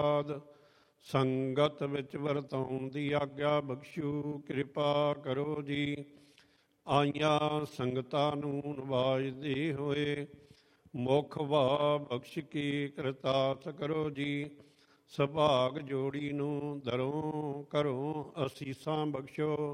ਪ੍ਰਸਾਦ। ਸੰਗਤ ਵਿੱਚ ਵਰਤਾਉਣ ਦੀ ਆਗਿਆ ਬਖਸ਼ੂ, ਕਿਰਪਾ ਕਰੋ ਜੀ। ਆਈਆਂ ਸੰਗਤਾਂ ਨੂੰ ਨਵਾਜਦੇ ਹੋਏ, ਮੁਖ ਵਾ ਬਖਸ਼ ਕੀ ਕਰਤਾਰਥ ਕਰੋ ਜੀ। ਸੁਭਾਗ ਜੋੜੀ ਨੂੰ ਦਰੋਂ ਘਰੋਂ ਅਸੀਸਾਂ ਬਖਸ਼ੋ,